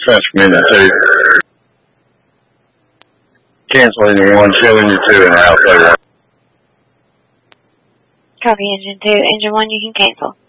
Transfer me into 2. Cancel engine 1, show engine 2, and I'll say 1. Copy engine 2. Engine 1, you can cancel.